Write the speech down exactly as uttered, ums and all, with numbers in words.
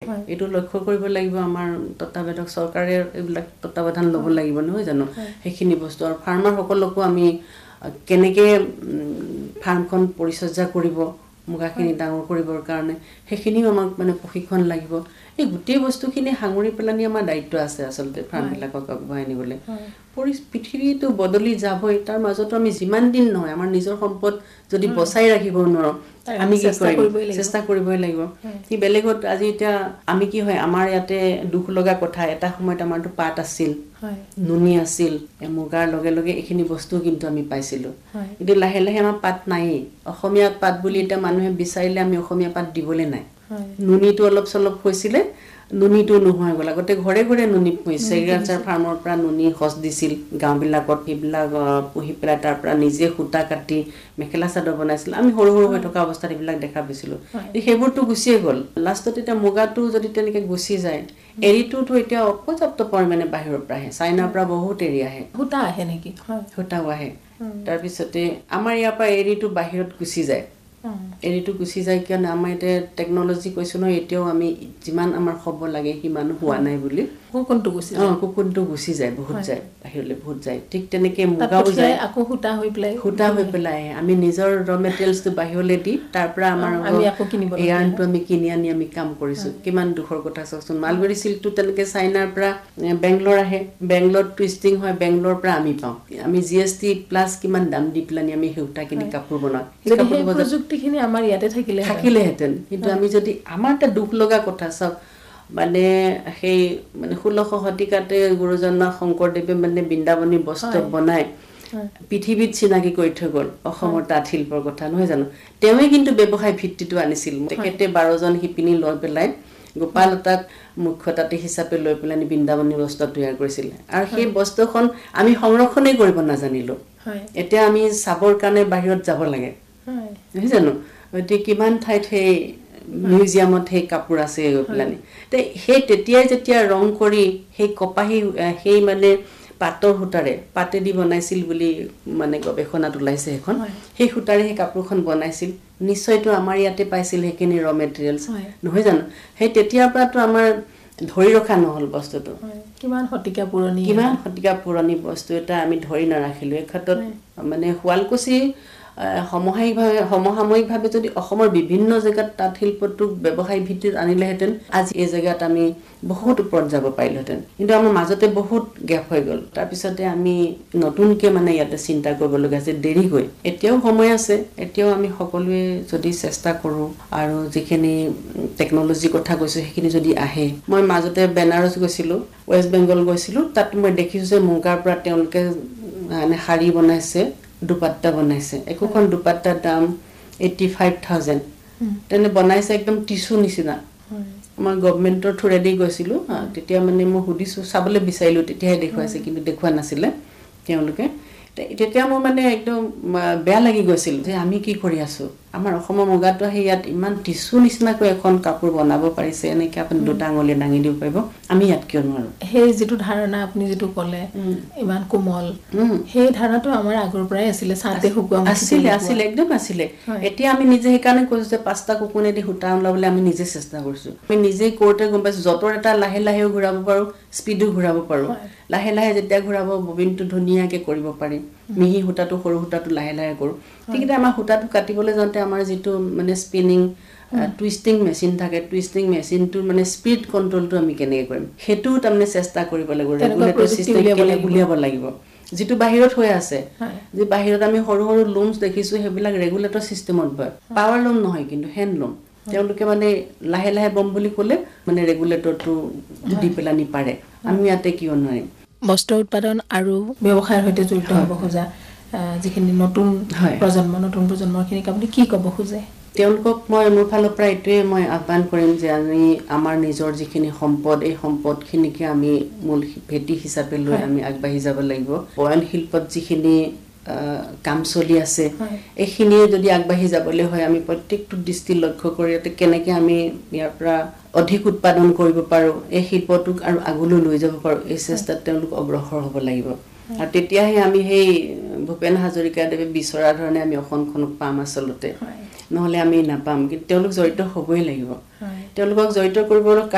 এইটো লক্ষ্য কৰিব লাগিব আমাৰ তত্ত্বাৱধায়ক চৰকাৰে এইবিলাক তত্ত্বাৱধান ল'ব লাগিব নহয় জানো সেইখিনি বস্তু আৰু ফাৰ্মাৰ সকলকো আমি কেনেকে ফাৰ্মখন পৰিচৰ্যা কৰিব মুগাখিনি ডাঙৰ কৰিবৰ কাৰণে সেইখিনিও আমাক মানে প্ৰশিক্ষণ লাগিব এই গোটেই বস্তুখিনি সাঙুৰি পেলানি আমাৰ দায়িত্ব আছে আচলতে ফাৰ্মবিলাকক আগবঢ়াই নিবলৈ পৃথিৱীটো বদলি যাবই তাৰ মাজতো আমি যিমান দিন নহয় আমাৰ নিজৰ সম্পদ যদি বচাই ৰাখিব নোৱাৰো আমি কি কৰিম চেষ্টা কৰিবই লাগিব কি বেলেগত আজি এতিয়া আমি কি হয় আমাৰ ইয়াতে দুখ লগা কথা এটা সময়ত আমাৰটো পাত আছিল নুনি আছিল মুগাৰ লগে লগে এইখিনি বস্তু কিন্তু আমি পাইছিলো কিন্তু লাহে লাহে আমাৰ পাত নাই অসমীয়া পাত বুলি এটা মানুহে বিচাৰিলে আমি অসমীয়া পাত দিবলে নাই নুনিটো অলপ চলপ হৈছিলে নুনিটো নহয় গলা গতে ঘৰে ঘৰে নুনি চেগ্ৰিকালচাৰ ফাৰ্মৰ পৰা নুনি খস দিছিল গাঁওবিলাকত এইবিলাক পুহি পেলাই তাৰ পৰা নিজে সূতা কাটি মেখেলা চাদৰ বনাইছিল আমি সৰু সৰু হৈ থকা অৱস্থাত এইবিলাক দেখা পাইছিলো সেইবোৰটো গুছিয়ে গ'ল লাষ্টত এটা মুগাটো যদি তেনেকে গুছি যায় এৰিটোটো এতিয়া অপৰ্যাপ্ত পৰিমাণে বাহিৰৰ পৰা আহে চাইনাৰ পৰা বহুত এৰি আহে সূতা আহে নেকি সূতাও আহে তাৰ পিছতে আমাৰ ইয়াৰ পৰা এৰিটো বাহিৰত গুছি যায় এৰিটো গুছি যায় কিয় না আমাৰ এটা টেকনলজি কৈছো ন এতিয়াও আমি যিমান আমাৰ খব লাগে সিমান হোৱা নাই বুলি কোনটো গুছি যায় কোনটো গুছি যায় বহুত যায় বাহিৰলে বহুত যায় ঠিক তেনেকে মুগাও যায় আকৌ সূতা হৈ পেলাই সূতা হৈ পেলাই আমি নিজৰ ৰ মেটেৰিয়েলছটো বাহিৰলে দি তাৰ পৰা আমাৰ আমি আকৌ কিনিব লাগে ইয়াৰটো আমি কিনি আনি আমি কাম কৰিছো কিমান দুখৰ কথা চাওচোন মালবেৰী সিল্কটো তেনেকে চাইনাৰ পৰা বেংগলোৰ আহে বেংগলোৰ টুইস্টিং হয় বেংগলোৰ পৰা আমি পাওঁ আমি জিএসটি প্লাস কিমান দাম দি পেলানি আমি সূতা কিনি কাপোৰ বনাও এই প্ৰযুক্তিখিনি আমাৰ ইয়াতে থাকিলে থাকিলে হেতেন কিন্তু আমি যদি আমাৰ এটা দুখ লগা কথা সব মানে সেই মানে ষোল্লশ শতিকাতে গুৰুজনা শংকৰদেৱে মানে বৃন্দাবনী বস্ত্ৰ বনাই পৃথিৱীত চিনাকি কৰি থৈ গ'ল অসমৰ তাঁত শিল্পৰ কথা নহয় জানো তেৱে কিন্তু ব্যৱসায় ভিত্তিটো আনিছিল তেখেতে বাৰ জন শিপিনী লৈ পেলাই গোপালতাক মুখ্যতাতে হিচাপে লৈ পেলাই বৃন্দাবনী বস্ত্ৰ তৈয়াৰ কৰিছিল আৰু সেই বস্ত্ৰখন আমি সংৰক্ষণে কৰিব নাজানিলো এতিয়া আমি চাবৰ কাৰণে বাহিৰত যাব লাগে নহয় জানো এতি কিমান ঠাইত সেই মিউজিয়ামত সেই কাপোৰ আছে গপলানি তে সেই তেতিয়াই যেতিয়া ৰং কৰি সেই কপাহী সেই মানে পাতৰ হুটাৰে পাতে দি বনাইছিল বুলি মানে গবেষণাত ওলাইছে এখন সেই হুটাৰে সেই কাপোৰখন বনাইছিল নিশ্চয়তো আমাৰ ইয়াতে পাইছিল হেকিনি ৰ মেটেৰিয়েলছ নহয় জানো সেই তেতিয়াৰ পৰাটো আমাৰ ধৰি ৰখা নহল বস্তুটো কিমান শতিকা পুৰণি কিমান শতিকা পুৰণি বস্তু এটা আমি ধৰি নাৰাখিলো এই ক্ষেত্ৰত মানে শুৱালকুছি সমসাময়িকভাৱে সমসাময়িকভাৱে যদি অসমৰ বিভিন্ন জেগাত তাঁত শিল্পটো ব্যৱসায় ভিত্তিত আনিলেহেঁতেন আজি এই জেগাত আমি বহুত ওপৰত যাব পাৰিলোহেঁতেন কিন্তু আমাৰ মাজতে বহুত গ্যাপ হৈ গ'ল তাৰপিছতে আমি নতুনকে মানে ইয়াতে চিন্তা কৰিবলগীয়া আছে দেৰি হৈ এতিয়াও সময় আছে এতিয়াও আমি সকলোৱে যদি চেষ্টা কৰো আৰু যিখিনি টেকনলজি কথা কৈছো সেইখিনি যদি আহে মই মাজতে বেনাৰস গৈছিলো ওয়েষ্ট বেংগল গৈছিলো তাত মই দেখিছো যে মুগাৰ পৰা তেওঁলোকে মানে শাৰী বনাইছে দুপাট্টা বনাইছে একোখন দুপাট্টাৰ দাম পঁচাশী হাজাৰ তেনে বনাইছে একদম টিস্যু নিচিনা আমাৰ গভৰ্ণমেন্টৰ থ্ৰুৰেদি গৈছিলো তেতিয়া মানে মই সুধিছো চাবলৈ বিচাৰিলো তেতিয়াহে দেখুৱাইছে কিন্তু দেখুৱা নাছিলে তেওঁলোকে তেতিয়া মই মানে একদম বেয়া লাগি গৈছিল যে আমি কি কৰি আছো আমাৰ অসমৰ মুগাটো আহি ইয়াত ইমান টিস্যু নিচিনাকৈ এখন কাপোৰ বনাব পাৰিছে এনেকৈ আপুনি দুটা আঙুলি দাঙি দিব পাৰিব আমি ইয়াত কিয় নোৱাৰো সেই যেটো ধাৰণা আপুনি যেটো ক'লে ইমান কোমল সেই ধাৰণাটো আমাৰ আগৰ পৰাই আছিল সাতে হুকুম আছিল আছিল একদম আছিল এতিয়া আমি নিজে হেকানে কৈছো যে পাঁচটা কুকুনে দি হুটা ওলাবলৈ আমি নিজে চেষ্টা কৰিছো আমি নিজে কোৰ্টে গম পাইছো যতৰ এটা লাহে লাহে ঘূৰাব পাৰো স্পিডো ঘূৰাব পাৰো লাহে লাহে যেতিয়া ঘূৰাব ববিনটো ধুনিয়াকে কৰিব পাৰি মিহি হুটাটো সৰু হুটাটো লাহে লাহে কৰো ঠিকতে আমাৰ হুটাটো কাটিবলৈ যাওঁতে আমাৰ যেটো মানে স্পিনিং টুইস্টিং মেচিন থাকে টুইস্টিং মেচিনটো মানে স্পিড কন্ট্ৰোলটো আমি কেনেকৈ কৰিম হেতু তাৰমানে চেষ্টা কৰিব লাগিব ৰেগুলেটৰ সিস্টেম কেনে উলিয়াব লাগিব যেটো বাহিৰত হৈ আছে যে বাহিৰত আমি সৰু সৰু লুমছ দেখিছো হেবিলাক ৰেগুলেটৰ সিস্টেমত হয় পাৱাৰ লুম নহয় কিন্তু হ্যান্ড লুম তেওঁলোকে মানে লাহে লাহে বম বুলি ক'লে মানে ৰেগুলেটৰটো দি পেলানি পাৰে আমি ইয়াতে কিয় নোৱাৰিম বস্ত্ৰ উৎপাদন আৰু ব্যৱসায়ৰ সৈতে জড়িত হ'ব খোজা যিখিনি নতুন প্ৰজন্ম নতুন প্ৰজন্মখিনিক আপুনি কি ক'ব খোজে তেওঁলোকক মই মোৰ ফালৰ পৰা এটোৱে মই আহ্বান কৰিম যে আমি আমাৰ নিজৰ যিখিনি সম্পদ এই সম্পদখিনিকে আমি মূল ভেটি হিচাপে লৈ আমি আগবাঢ়ি যাব লাগিব বয়ন শিল্পত যিখিনি কাম চলি আছে এইখিনিয়ে যদি আগবাঢ়ি যাবলৈ হয় আমি প্ৰত্যেকটো দৃষ্টি লক্ষ্য কৰি কেনেকৈ আমি ইয়াৰ পৰা অধিক উৎপাদন কৰিব পাৰো এই শিল্পটোক আৰু আগলৈ লৈ যাব পাৰো এই চেষ্টাত তেওঁলোক অগ্ৰসৰ হ'ব লাগিব আৰু তেতিয়াহে আমি সেই ভূপেন হাজৰিকা দেৱে বিচৰা ধৰণে আমি অসমখনক পাম আচলতে নহলে আমি নাপাম কিন্তু তেওঁলোক জড়িত হ'বই লাগিব তেওঁলোকক জড়িত কৰিবলৈ